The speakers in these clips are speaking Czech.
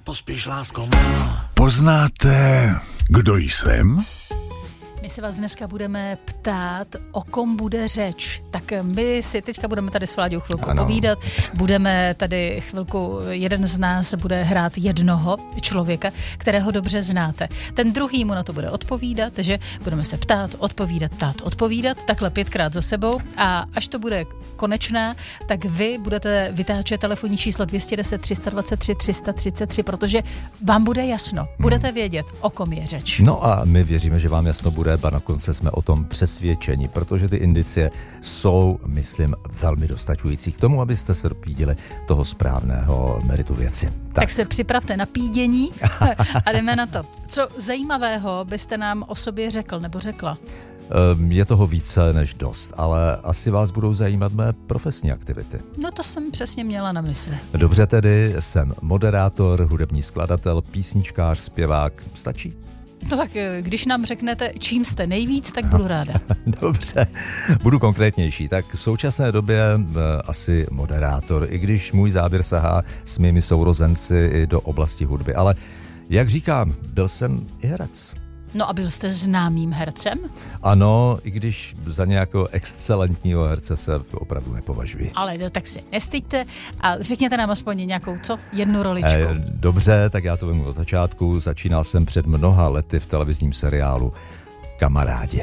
Nepospěš, lásko má. Poznáte, kdo jsem? My se vás dneska budeme ptát, o kom bude řeč. Tak my si teďka budeme tady s Vláďou chvilku povídat. Budeme tady chvilku, jeden z nás bude hrát jednoho člověka, kterého dobře znáte. Ten druhý mu na to bude odpovídat, že budeme se ptát, odpovídat, takhle 5krát za sebou a až to bude konečná, tak vy budete vytáčet telefonní číslo 210 323 333, protože vám bude jasno. Budete vědět, o kom je řeč. No a my věříme, že vám jasno bude, a nakonce jsme o tom přesvědčeni, protože ty indicie jsou, myslím, velmi dostačující k tomu, abyste se dopídili toho správného meritu věci. Tak se připravte na pídění a jdeme na to. Co zajímavého byste nám o sobě řekl nebo řekla? Je toho více než dost, ale asi vás budou zajímat mé profesní aktivity. No to jsem přesně měla na mysli. Dobře tedy, jsem moderátor, hudební skladatel, písničkář, zpěvák. Stačí? No tak když nám řeknete, čím jste nejvíc, tak budu ráda. Dobře, budu konkrétnější. Tak v současné době asi moderátor, i když můj záběr sahá s mými sourozenci i do oblasti hudby. Ale jak říkám, byl jsem i herec. No a byl jste známým hercem? Ano, i když za nějakého excelentního herce se opravdu nepovažuji. Ale tak si nestyďte a řekněte nám aspoň nějakou, jednu roličku. Dobře, tak já to vemu od začátku. Začínal jsem před mnoha lety v televizním seriálu Kamarádi.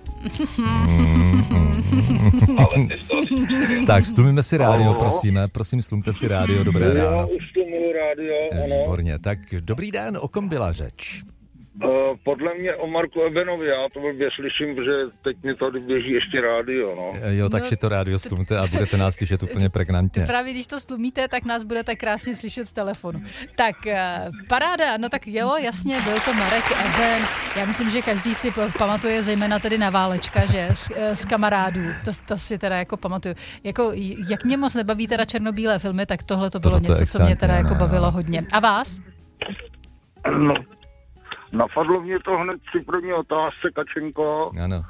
Tak, stlumíme si rádio, prosíme. Prosím, stlumte si rádio, dobré ráno. Já už stlumuju rádio, ano. Výborně, tak dobrý den, o kom byla řeč? Podle mě o Marku Ebenovi, já to blbě slyším, protože teď mi tady běží ještě rádio, no. Jo, tak si to rádio stlumte a budete nás slyšet úplně pregnantně. Právě když to stlumíte, tak nás budete krásně slyšet z telefonu. Tak paráda, no tak jo, jasně, byl to Marek Eben. Já myslím, že každý si pamatuje zejména tedy na Válečka, že z Kamarádů. To si teda jako pamatuju. Jako, jak mě moc nebaví teda černobílé filmy, tak tohle to bylo něco, co mě teda jako bavilo hodně. A vás? No. Napadlo mě to hned při první otázce, Kačenko. Ano.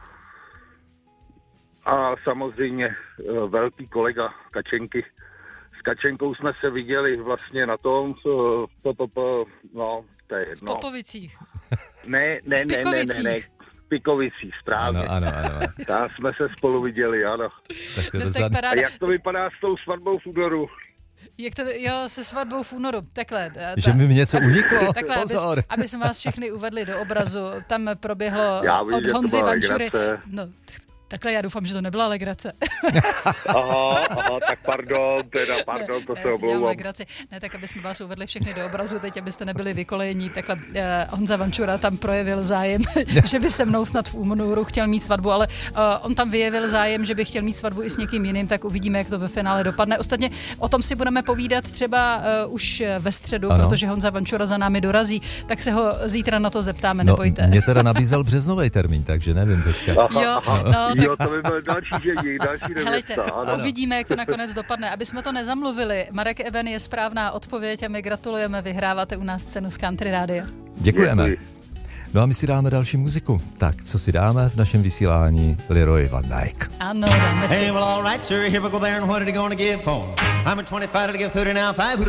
A samozřejmě velký kolega Kačenky. S Kačenkou jsme se viděli vlastně na tom, no, to je jedno. V Popovicích. Ne, Pikovicích, správně. Ano. Tam jsme se spolu viděli, ano. A jak to vypadá s tou svatbou v únoru? Jak to, jo, se svatbou v únoru, takhle. Že mi něco uniklo, takhle, pozor. Aby jsme vás všechny uvedli do obrazu, tam proběhlo vím, od Honzy Vančury. No, takhle já doufám, že to nebyla legrace. Aha, tak pardon, to se omlouvám. Ne, tak aby jsme vás uvedli všechny do obrazu, teď abyste nebyli vykolejení, takhle Honza Vančura tam projevil zájem, že by se mnou snad v únoru chtěl mít svatbu, ale on tam vyjevil zájem, že by chtěl mít svatbu i s někým jiným, tak uvidíme, jak to ve finále dopadne. Ostatně o tom si budeme povídat třeba už ve středu, ano. Protože Honza Vančura za námi dorazí, tak se ho zítra na to zeptáme, nebojte. Mě teda nabízel březnový termín, takže nevím teďka. Jo, to by byl další žení, další nevěsta. Uvidíme, jak to nakonec dopadne. Aby jsme to nezamluvili, Marek Eben je správná odpověď a my gratulujeme, vyhráváte u nás cenu z Country Rádia. Děkujeme. No a my si dáme další muziku. Tak, co si dáme v našem vysílání? Leroy Van Dyke. Ano, dáme si. Hey, well, all right, sir, here we go there, and what are you going to give for? I'm at 25 to give 30 now, 5.